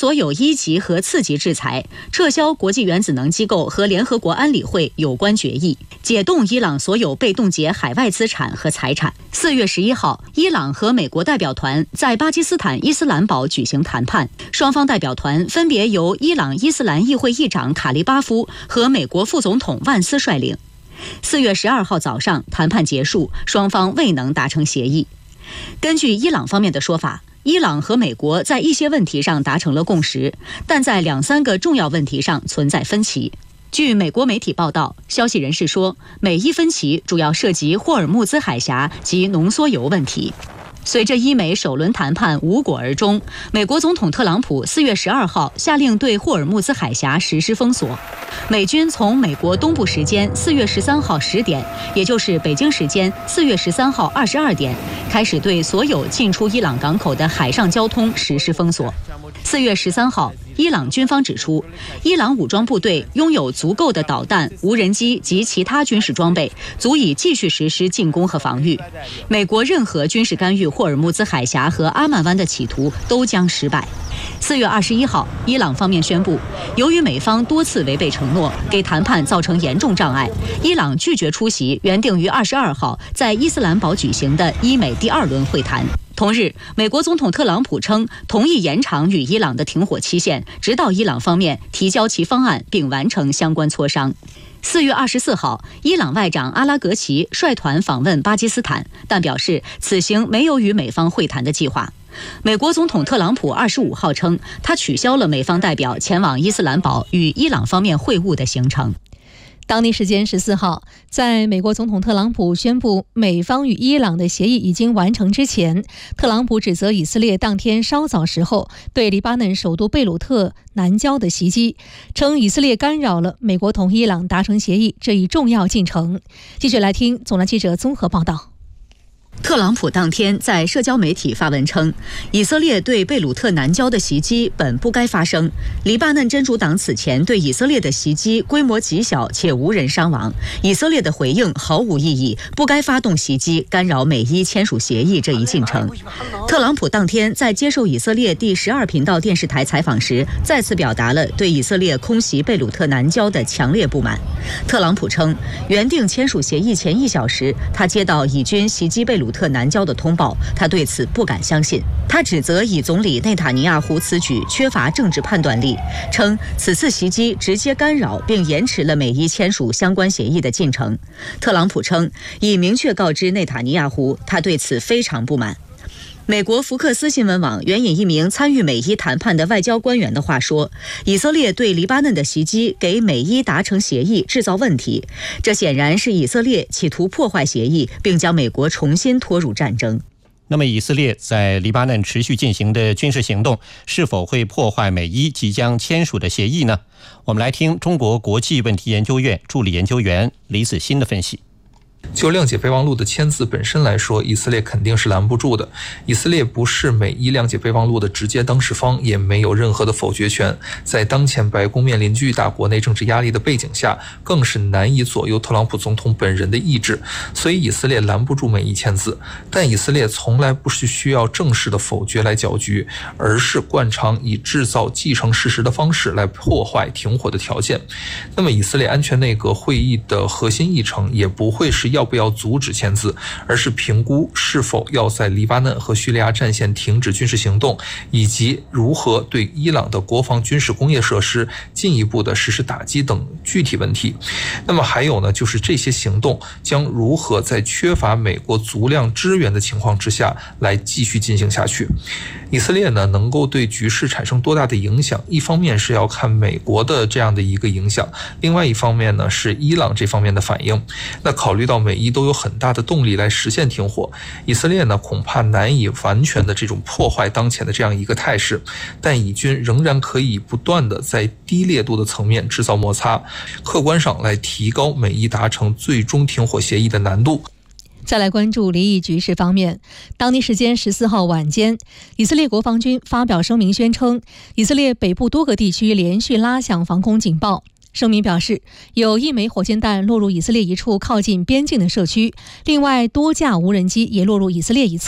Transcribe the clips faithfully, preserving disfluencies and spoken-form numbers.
所有一级和次级制裁，撤销国际原子能机构和联合国安理会有关决议，解冻伊朗所有被冻结海外资产和财产。四月十一号，伊朗和美国代表团在巴基斯坦伊斯兰堡举行谈判，双方代表团分别由伊朗伊斯兰议会议长卡利巴夫和美国副总统万斯率领。四月十二号早上，谈判结束，双方未能达成协议。根据伊朗方面的说法，伊朗和美国在一些问题上达成了共识，但在两三个重要问题上存在分歧。据美国媒体报道，消息人士说，美伊分歧主要涉及霍尔木兹海峡及浓缩铀问题。随着伊美首轮谈判无果而终，美国总统特朗普四月十二号下令对霍尔木兹海峡实施封锁。美军从美国东部时间四月十三号十点，也就是北京时间四月十三号二十二点，开始对所有进出伊朗港口的海上交通实施封锁。四月十三号，伊朗军方指出，伊朗武装部队拥有足够的导弹、无人机及其他军事装备，足以继续实施进攻和防御。美国任何军事干预霍尔木兹海峡和阿曼湾的企图都将失败。四月二十一号，伊朗方面宣布，由于美方多次违背承诺，给谈判造成严重障碍，伊朗拒绝出席原定于二十二号在伊斯兰堡举行的伊美第二轮会谈。同日，美国总统特朗普称同意延长与伊朗的停火期限，直到伊朗方面提交其方案并完成相关磋商。四月二十四号，伊朗外长阿拉格齐率团访问巴基斯坦，但表示此行没有与美方会谈的计划。美国总统特朗普二十五号称，他取消了美方代表前往伊斯兰堡与伊朗方面会晤的行程。 当地时间十四号，在美国总统特朗普宣布美方与伊朗的协议已经完成之前，特朗普指责以色列当天稍早时候对黎巴嫩首都贝鲁特南郊的袭击，称以色列干扰了美国同伊朗达成协议这一重要进程。继续来听总台记者综合报道。 特朗普当天在社交媒体发文称，以色列对贝鲁特南郊的袭击本不该发生。黎巴嫩真主党此前对以色列的袭击规模极小且无人伤亡，以色列的回应毫无意义，不该发动袭击，干扰美伊签署协议这一进程。特朗普当天在接受以色列第十二频道电视台采访时，再次表达了对以色列空袭贝鲁特南郊的强烈不满。特朗普称，原定签署协议前一小时，他接到以军袭击贝鲁特南郊的通报，他对此不敢相信。他指责以总理内塔尼亚胡此举缺乏政治判断力，称此次袭击直接干扰并延迟了美伊签署相关协议的进程。特朗普称，已明确告知内塔尼亚胡，他对此非常不满。美国福克斯新闻网援引一名参与美伊谈判的外交官员的话说，以色列对黎巴嫩的袭击给美伊达成协议制造问题，这显然是以色列企图破坏协议，并将美国重新拖入战争。 那么以色列在黎巴嫩持续进行的军事行动是否会破坏美伊即将签署的协议呢？我们来听中国国际问题研究院助理研究员李子欣的分析。 就谅解备忘录的签字本身来说，以色列肯定是拦不住的。以色列不是美伊谅解备忘录的直接当事方，也没有任何的否决权。在当前白宫面临巨大国内政治压力的背景下，更是难以左右特朗普总统本人的意志，所以以色列拦不住美伊签字。但以色列从来不是需要正式的否决来搅局，而是惯常以制造既成事实的方式来破坏停火的条件。那么以色列安全内阁会议的核心议程也不会是要不要阻止签字，而是评估是否要在黎巴嫩和叙利亚战线停止军事行动，以及如何对伊朗的国防军事工业设施进一步的实施打击等具体问题。那么还有呢，就是这些行动将如何在缺乏美国足量支援的情况之下来继续进行下去。以色列呢能够对局势产生多大的影响，一方面是要看美国的这样的一个影响，另外一方面呢是伊朗这方面的反应。那考虑到美伊都有很大的动力来实现停火，以色列呢恐怕难以完全的这种破坏当前的这样一个态势，但以军仍然可以不断的在低烈度的层面制造摩擦，客观上来提高美伊达成最终停火协议的难度。 再来关注离异局势方面，当地时间十四号晚间，以色列国防军发表声明宣称，以色列北部多个地区连续拉响防空警报。声明表示，有一枚火箭弹落入以色列一处靠近边境的社区，另外多架无人机也落入以色列一侧。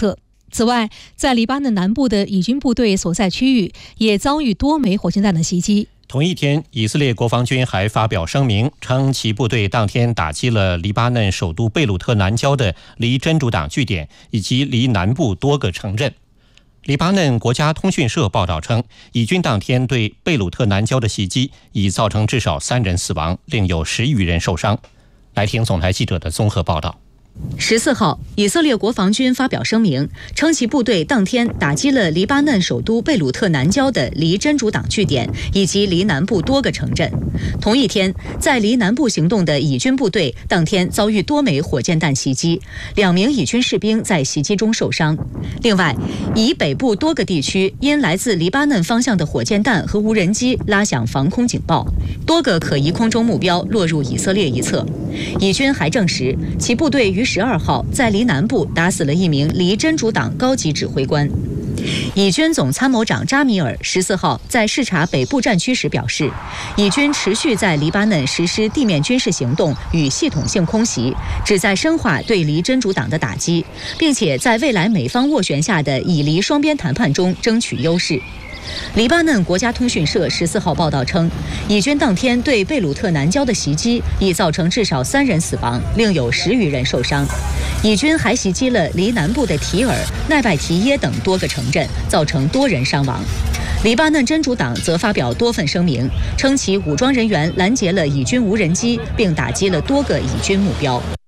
此外，在黎巴嫩南部的以军部队所在区域也遭遇多枚火箭弹的袭击。 同一天，以色列国防军还发表声明，称其部队当天打击了黎巴嫩首都贝鲁特南郊的离真主党据点以及离南部多个城镇。黎巴嫩国家通讯社报道称，以军当天对贝鲁特南郊的袭击已造成至少三人死亡，另有十余人受伤。来听总台记者的综合报道。 十四号，以色列国防军发表声明，称其部队当天打击了黎巴嫩首都贝鲁特南郊的离真主党据点以及离南部多个城镇。同一天，在离南部行动的以军部队当天遭遇多枚火箭弹袭击，两名以军士兵在袭击中受伤。另外，以北部多个地区因来自黎巴嫩方向的火箭弹和无人机拉响防空警报，多个可疑空中目标落入以色列一侧。以军还证实，其部队于十二号在离南部打死了一名离真主党高级指挥官。以军总参谋长扎米尔十四号在视察北部战区时表示，以军持续在黎巴嫩实施地面军事行动与系统性空袭，旨在深化对离真主党的打击，并且在未来美方斡旋下的以黎双边谈判中争取优势。黎巴嫩国家通讯社十四号报道称，以军当天对贝鲁特南郊的袭击已造成至少三人死亡，另有十余人受伤。以军还袭击了离南部的提尔、奈拜提耶等多个城镇，造成多人伤亡。黎巴嫩真主党则发表多份声明，称其武装人员拦截了以军无人机，并打击了多个以军目标。